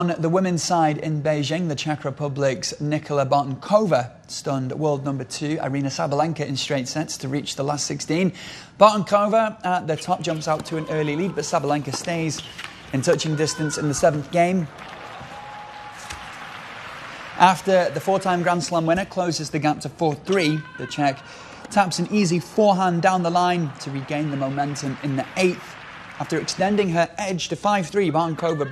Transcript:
On the women's side in Beijing, the Czech Republic's Nikola Bartonkova stunned world number 2 Aryna Sabalenka in straight sets to reach the last 16. Bartonkova at the top jumps out to an early lead, but Sabalenka stays in touching distance in the 7th game. After the 4-time Grand Slam winner closes the gap to 4-3, the Czech taps an easy forehand down the line to regain the momentum in the 8th. After extending her edge to 5-3, Bartonkova